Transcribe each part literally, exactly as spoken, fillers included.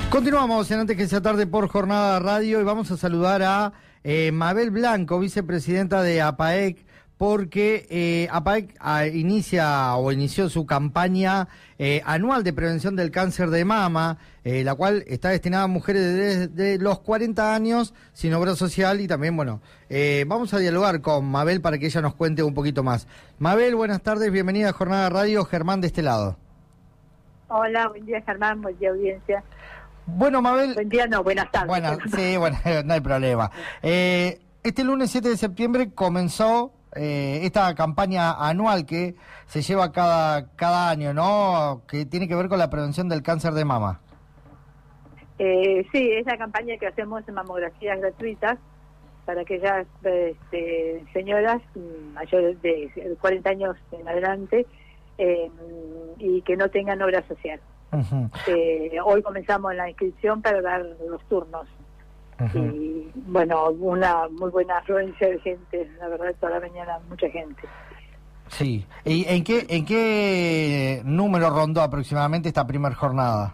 Continuamos en Antes que sea tarde por Jornada Radio y vamos a saludar a eh, Mabel Blanco, vicepresidenta de APAEC, porque eh, APAEC a, inicia o inició su campaña eh, anual de prevención del cáncer de mama, eh, la cual está destinada a mujeres desde los cuarenta años sin obra social y también, bueno, eh, vamos a dialogar con Mabel para que ella nos cuente un poquito más. Mabel, buenas tardes, bienvenida a Jornada Radio, Germán de este lado. Hola, buen día Germán, buen día audiencia. Bueno, Mabel... Buen día, no, buenas tardes. Bueno, sí, bueno, no hay problema. Eh, este lunes siete de septiembre comenzó eh, esta campaña anual que se lleva cada, cada año, ¿no? Que tiene que ver con la prevención del cáncer de mama. Eh, sí, es la campaña que hacemos en mamografías gratuitas para aquellas este, señoras mayores de cuarenta años en adelante eh, y que no tengan obra social. Uh-huh. Eh, hoy comenzamos la inscripción para dar los turnos. Uh-huh. Y bueno, una muy buena afluencia de gente, la verdad, toda la mañana mucha gente. Sí. ¿Y en qué en qué número rondó aproximadamente esta primera jornada?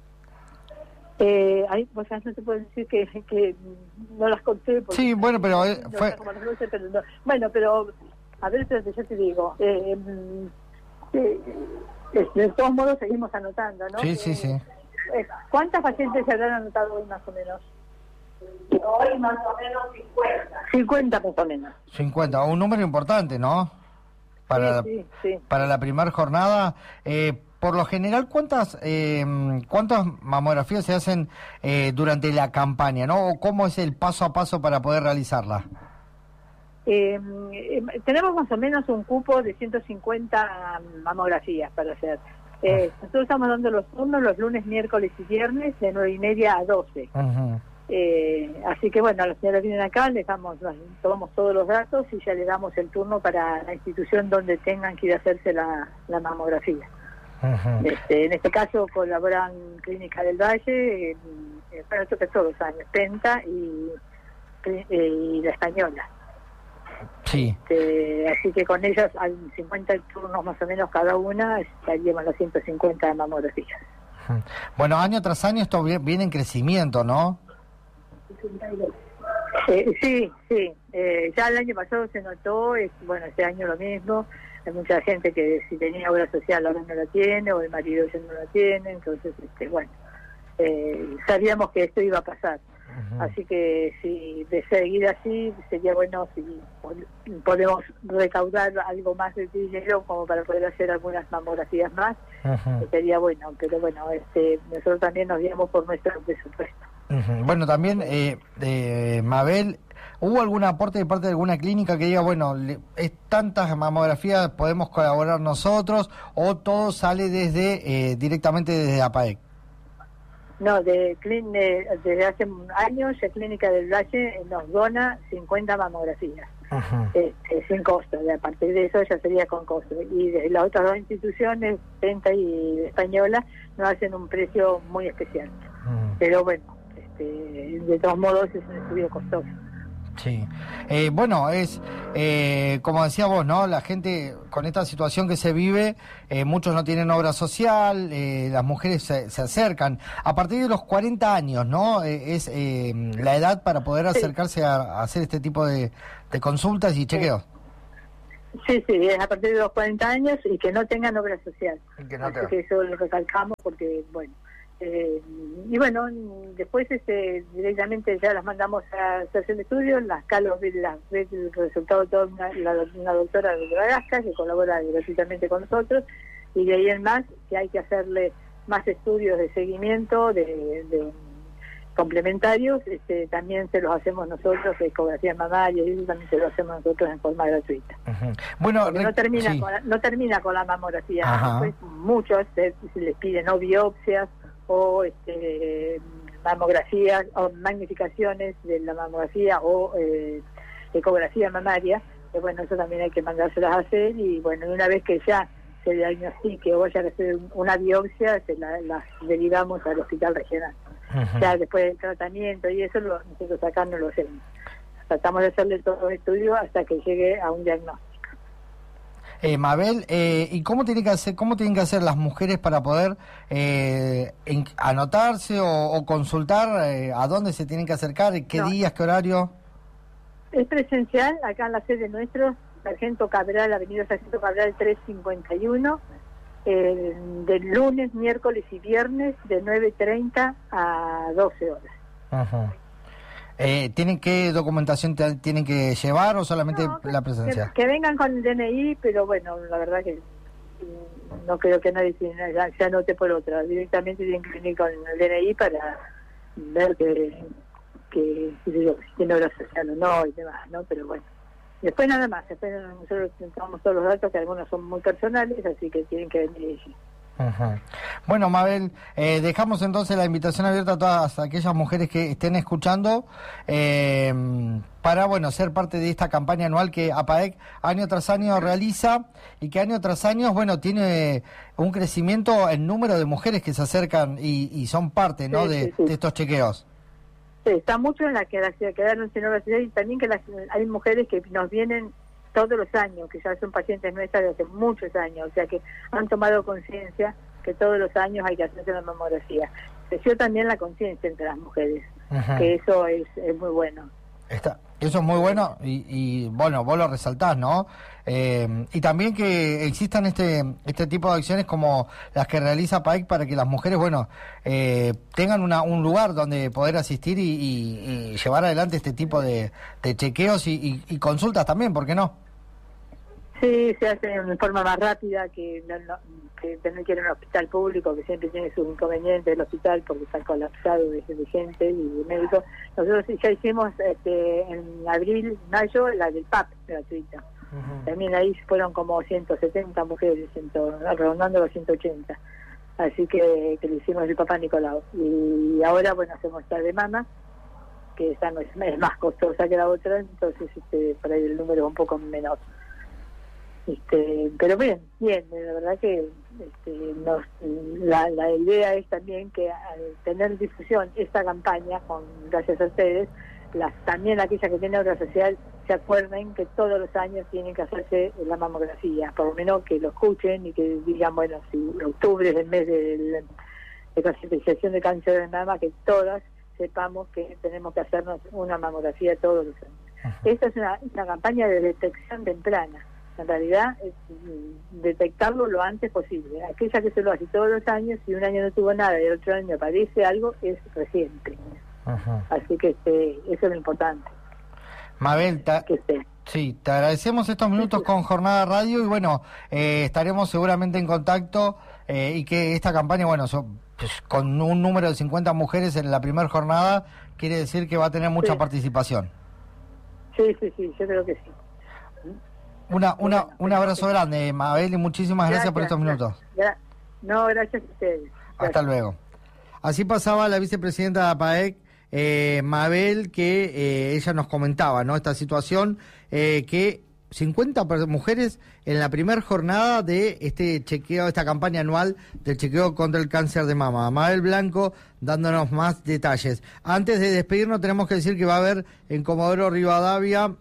Eh, ahí, pues no te puedo decir que, que no las conté. Porque sí, bueno, pero eh, no, fue... no sé, pero no. Bueno, pero a ver, yo te digo. Eh, eh, De todos modos seguimos anotando, ¿no? Sí, sí, sí. ¿Cuántas pacientes se habrán anotado hoy más o menos? Hoy más o menos cincuenta. cincuenta más o menos. cincuenta, un número importante, ¿no? Para, sí, sí, sí. para la primera jornada. Eh, por lo general, ¿cuántas eh, cuántas mamografías se hacen eh, durante la campaña, ¿no? ¿O cómo es el paso a paso para poder realizarla? Eh, eh, tenemos más o menos un cupo de ciento cincuenta mamografías para hacer. Eh, nosotros estamos dando los turnos los lunes, miércoles y viernes de nueve y media a doce. Uh-huh. eh, así que bueno, las señoras vienen acá, les damos, tomamos todos los datos y ya le damos el turno para la institución donde tengan que ir a hacerse la, la mamografía. Uh-huh. Este, en este caso colaboran Clínica del Valle, eh, bueno, esto que todos los años, Penta y, eh, y La Española. Sí. Este, así que con ellos hay cincuenta turnos más o menos cada una, estaríamos las ciento cincuenta mamografías. Bueno, año tras año esto viene en crecimiento, ¿no? Eh, sí, sí. Eh, ya el año pasado se notó, es, bueno, este año lo mismo. Hay mucha gente que si tenía obra social ahora no la tiene, o el marido ya no la tiene, entonces, este, bueno, eh, sabíamos que esto iba a pasar. Uh-huh. Así que si de seguir así sería bueno si podemos recaudar algo más de dinero como para poder hacer algunas mamografías más. Uh-huh. Sería bueno, pero bueno, este nosotros también nos guiamos por nuestro presupuesto. Uh-huh. Bueno, también eh, eh, Mabel, ¿hubo algún aporte de parte de alguna clínica que diga, bueno, le, es tantas mamografías, podemos colaborar nosotros, o todo sale desde eh, directamente desde APAEC? No, de, de, desde hace años la Clínica del Valle nos dona cincuenta mamografías, uh-huh. este, sin costo. A partir de eso ya sería con costo. Y de las otras dos instituciones, Penta y Española, nos hacen un precio muy especial. Uh-huh. Pero bueno, este, de todos modos es un estudio costoso. Sí. Eh, bueno, es eh, como decía vos, ¿no? La gente con esta situación que se vive, eh, muchos no tienen obra social, eh, las mujeres se, se acercan. A partir de los cuarenta años, ¿no? Eh, es eh, la edad para poder acercarse sí. a, a hacer este tipo de, de consultas y chequeos. Sí, sí, es a partir de los cuarenta años y que no tengan obra social. Que no Así te... que eso lo recalcamos porque, bueno... Eh, y bueno, después este, directamente ya las mandamos a hacerse el estudio, las calos las ve el resultado de toda una, la, una doctora de Bragasca que colabora gratuitamente con nosotros, y de ahí en más que hay que hacerle más estudios de seguimiento de, de complementarios, este, también se los hacemos nosotros, de ecografías mamarias, y eso también se lo hacemos nosotros en forma gratuita. Uh-huh. Bueno, re- no termina sí. con la, no termina con la mamografía, después muchos se, se les piden o biopsias o este, mamografías o magnificaciones de la mamografía o eh, ecografía mamaria, que bueno, eso también hay que mandárselas a hacer, y bueno, una vez que ya se diagnostique o vaya a hacer una biopsia, se la, las derivamos al hospital regional. Uh-huh. Ya después del tratamiento y eso lo, nosotros acá no lo hacemos. Tratamos de hacerle todo el estudio hasta que llegue a un diagnóstico. Eh, Mabel, eh, ¿y cómo tienen que hacer, cómo tienen que hacer las mujeres para poder eh, en, anotarse o, o consultar eh, a dónde se tienen que acercar, qué no. días, qué horario? Es presencial, acá en la sede nuestro, Sargento Cabral, Avenida Sargento Cabral trescientos cincuenta y uno, eh, del lunes, miércoles y viernes de nueve treinta a doce horas. Ajá. Eh, ¿Tienen qué documentación te, tienen que llevar o solamente no, la presencia? Que, que vengan con el D N I, pero bueno, la verdad que no creo que nadie se, se anote por otra. Directamente tienen que venir con el D N I para ver que, que si, si tiene obra social o no y demás, ¿no? Pero bueno. Después nada más, después nosotros tenemos todos los datos, que algunos son muy personales, así que tienen que venir allí. Uh-huh. Bueno, Mabel, eh, dejamos entonces la invitación abierta a todas aquellas mujeres que estén escuchando eh, para, bueno, ser parte de esta campaña anual que APAEC año tras año realiza y que año tras año, bueno, tiene un crecimiento en número de mujeres que se acercan y, y son parte, ¿no?, sí, de, sí, sí. de estos chequeos. Sí, está mucho en la que las que quedaron sin obra social y también que las, hay mujeres que nos vienen todos los años, que ya son pacientes nuestras de hace muchos años, o sea que han tomado conciencia que todos los años hay que hacerse la mamografía. Creció también la conciencia entre las mujeres, uh-huh. que eso es, es muy bueno. Está, eso es muy bueno y, y bueno, vos lo resaltás, ¿no? Eh, y también que existan este este tipo de acciones como las que realiza APAEC para que las mujeres, bueno, eh, tengan una, un lugar donde poder asistir y, y, y llevar adelante este tipo de, de chequeos y, y, y consultas también, ¿por qué no? Sí, se hace de forma más rápida que, no, no, que tener que ir a un hospital público, que siempre tiene sus inconvenientes el hospital porque está colapsado de, de gente y de médicos. Nosotros ya hicimos este, en abril, mayo, la del P A P gratuita. Uh-huh. También ahí fueron como ciento setenta mujeres, ciento, redondando los ciento ochenta. Así que, que le hicimos el Papá Nicolau. Y ahora, bueno, hacemos esta de mama, que esa no es, es más costosa que la otra, entonces este, por ahí el número es un poco menor. Este, pero bien, bien, la verdad que este, nos, la, la idea es también que al tener difusión esta campaña, con gracias a ustedes, las también aquellas que tienen obra social se acuerden que todos los años tienen que hacerse la mamografía, por lo menos que lo escuchen y que digan, bueno, si octubre es el mes de, de concientización de cáncer de mama, que todas sepamos que tenemos que hacernos una mamografía todos los años. Uh-huh. Esta es una, una campaña de detección temprana. En realidad es detectarlo lo antes posible. Aquella que se lo hace todos los años, si un año no tuvo nada y el otro año aparece algo, es reciente. Uh-huh. Así que este, eso es lo importante. Mabel, ta- que esté. Sí, te agradecemos estos minutos sí, sí. con Jornada Radio y bueno, eh, estaremos seguramente en contacto eh, y que esta campaña, bueno, so, pues, con un número de cincuenta mujeres en la primera jornada, quiere decir que va a tener mucha sí. participación. Sí, sí, sí, yo creo que sí. Una, una, bueno, un abrazo sí. grande, Mabel, y muchísimas gracias, gracias por estos minutos. Gracias. No, gracias a ustedes. Gracias. Hasta luego. Así pasaba la vicepresidenta de APAEC, eh, Mabel, que eh, ella nos comentaba, ¿no? Esta situación, eh, que cincuenta mujeres en la primera jornada de este chequeo, esta campaña anual del chequeo contra el cáncer de mama. Mabel Blanco dándonos más detalles. Antes de despedirnos tenemos que decir que va a haber en Comodoro Rivadavia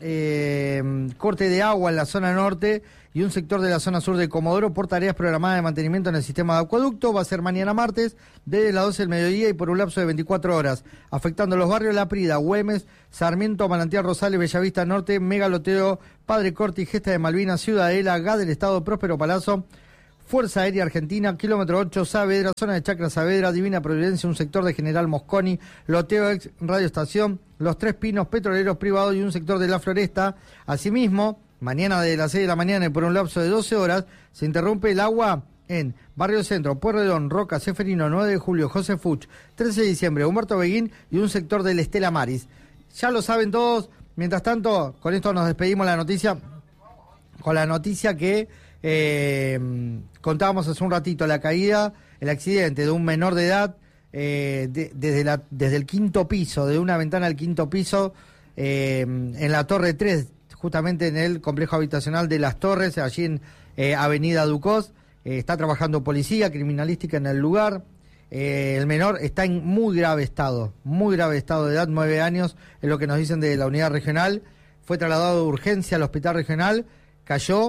Eh, corte de agua en la zona norte y un sector de la zona sur de Comodoro por tareas programadas de mantenimiento en el sistema de acueducto. Va a ser mañana martes desde las doce del mediodía y por un lapso de veinticuatro horas, afectando los barrios La Prida, Güemes, Sarmiento, Manantial Rosales, Bellavista Norte, Megaloteo, Padre Corti, Gesta de Malvinas, Ciudadela, G A del Estado, Próspero Palazzo, Fuerza Aérea Argentina, kilómetro ocho, Saavedra, zona de Chacra Saavedra, Divina Providencia, un sector de General Mosconi, Loteo Ex, Radio Estación, Los Tres Pinos, Petroleros Privados y un sector de La Floresta. Asimismo, mañana de las seis de la mañana y por un lapso de doce horas, se interrumpe el agua en Barrio Centro, Pueyrredón, Roca, Ceferino, nueve de julio, José Fuch, trece de diciembre, Humberto Beguín y un sector del Estela Maris. Ya lo saben todos. Mientras tanto, con esto nos despedimos la noticia, con la noticia que Eh, contábamos hace un ratito, la caída, el accidente de un menor de edad eh, de, desde, la, desde el quinto piso, de una ventana al quinto piso, eh, en la Torre tres, justamente en el complejo habitacional de Las Torres, allí en eh, Avenida Ducós. Eh, está trabajando policía criminalística en el lugar. Eh, el menor está en muy grave estado, muy grave estado de edad, nueve años, es lo que nos dicen de la unidad regional. Fue trasladado de urgencia al hospital regional, cayó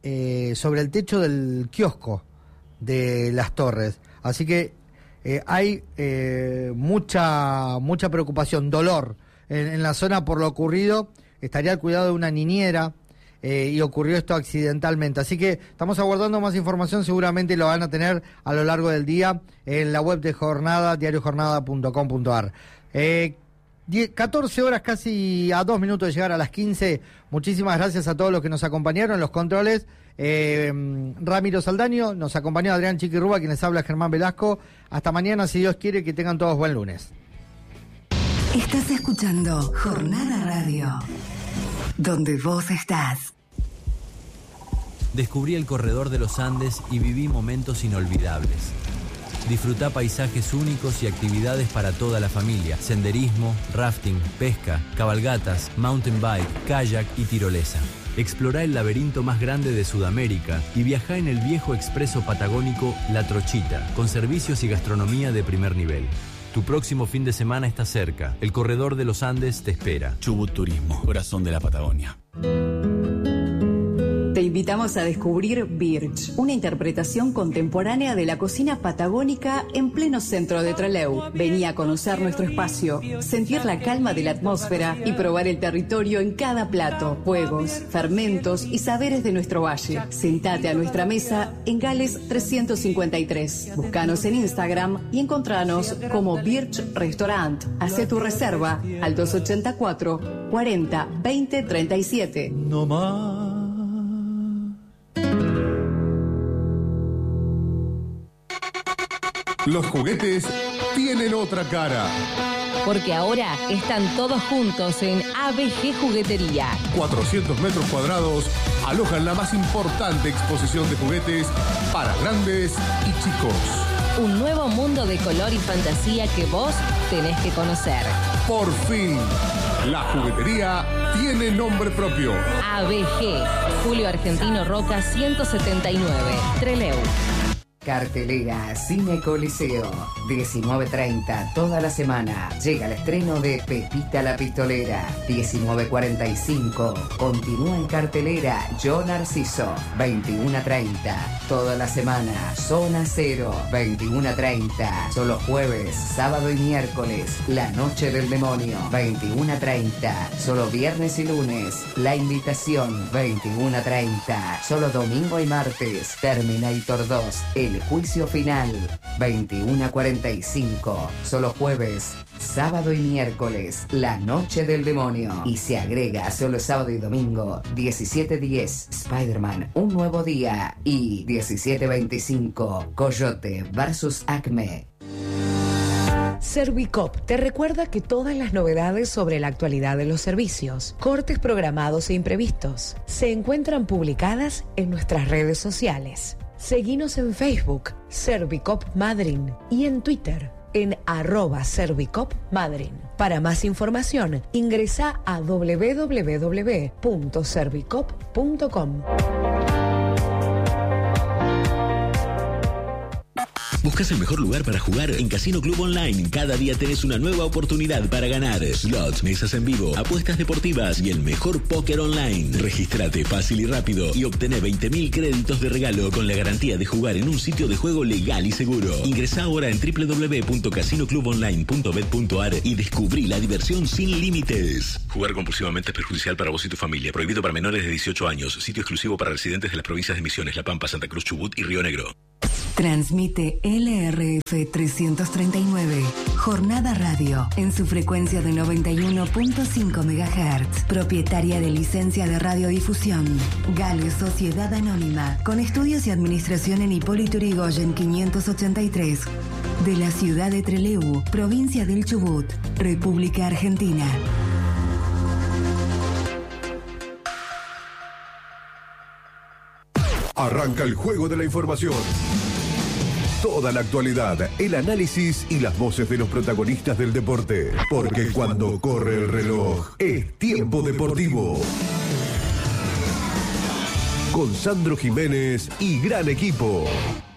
eh, sobre el techo del kiosco de Las Torres. Así que eh, hay eh, mucha mucha preocupación, dolor en, en la zona por lo ocurrido. Estaría al cuidado de una niñera eh, y ocurrió esto accidentalmente. Así que estamos aguardando más información, seguramente lo van a tener a lo largo del día en la web de Jornada, diario jornada punto com punto a r. Eh, catorce horas, casi a dos minutos de llegar a las quince. Muchísimas gracias a todos los que nos acompañaron en los controles. Eh, Ramiro Saldaño, nos acompañó Adrián Chiquirruba, quien les habla Germán Velasco. Hasta mañana, si Dios quiere, que tengan todos buen lunes. Estás escuchando Jornada Radio, donde vos estás. Descubrí el corredor de los Andes y viví momentos inolvidables. Disfrutá paisajes únicos y actividades para toda la familia. Senderismo, rafting, pesca, cabalgatas, mountain bike, kayak y tirolesa. Explorá el laberinto más grande de Sudamérica y viajá en el viejo expreso patagónico La Trochita, con servicios y gastronomía de primer nivel. Tu próximo fin de semana está cerca. El corredor de los Andes te espera. Chubut Turismo, corazón de la Patagonia. Te invitamos a descubrir Birch, una interpretación contemporánea de la cocina patagónica en pleno centro de Trelew. Vení a conocer nuestro espacio, sentir la calma de la atmósfera y probar el territorio en cada plato, juegos, fermentos y saberes de nuestro valle. Sentate a nuestra mesa en Gales trescientos cincuenta y tres. Búscanos en Instagram y encontranos como Birch Restaurant. Hacé tu reserva al dos ochenta y cuatro, cuarenta, veinte, treinta y siete. No más. Los juguetes tienen otra cara. Porque ahora están todos juntos en A B G Juguetería. cuatrocientos metros cuadrados alojan la más importante exposición de juguetes para grandes y chicos. Un nuevo mundo de color y fantasía que vos tenés que conocer. Por fin, la juguetería tiene nombre propio. A B G, Julio Argentino Roca ciento setenta y nueve, Trelew. Cartelera Cine Coliseo, diecinueve treinta toda la semana. Llega el estreno de Pepita la Pistolera, diecinueve cuarenta y cinco. Continúa en cartelera Yo Narciso, veintiuno treinta. Toda la semana, Zona Cero, veintiuno treinta. Solo jueves, sábado y miércoles, La Noche del Demonio, veintiuno treinta. Solo viernes y lunes, La Invitación, veintiuno treinta. Solo domingo y martes, Terminator dos, El Juicio Final, veintiuno cuarenta y cinco. Solo jueves, sábado y miércoles, La Noche del Demonio. Y se agrega solo sábado y domingo, diecisiete diez, Spider-Man, Un Nuevo Día. Y diecisiete veinticinco, Coyote versus Acme. Servicop te recuerda que todas las novedades sobre la actualidad de los servicios, cortes programados e imprevistos, se encuentran publicadas en nuestras redes sociales. Seguinos en Facebook, Servicop Madryn, y en Twitter, en arroba Servicop Madryn. Para más información, ingresa a doble u doble u doble u punto servicop punto com. ¿Buscas el mejor lugar para jugar? En Casino Club Online, cada día tenés una nueva oportunidad para ganar. Slots, mesas en vivo, apuestas deportivas y el mejor póker online. Regístrate fácil y rápido y obtené veinte mil créditos de regalo con la garantía de jugar en un sitio de juego legal y seguro. Ingresá ahora en doble u doble u doble u punto casino club online punto bet punto a r y descubrí la diversión sin límites. Jugar compulsivamente es perjudicial para vos y tu familia. Prohibido para menores de dieciocho años. Sitio exclusivo para residentes de las provincias de Misiones, La Pampa, Santa Cruz, Chubut y Río Negro. Transmite L R F trescientos treinta y nueve, Jornada Radio, en su frecuencia de noventa y uno punto cinco megahertz. Propietaria de licencia de radiodifusión. Gales Sociedad Anónima, con estudios y administración en Hipólito Yrigoyen quinientos ochenta y tres. De la ciudad de Trelew, provincia del Chubut, República Argentina. Arranca el juego de la información. Toda la actualidad, el análisis y las voces de los protagonistas del deporte. Porque cuando corre el reloj, es tiempo deportivo. Con Sandro Jiménez y gran equipo.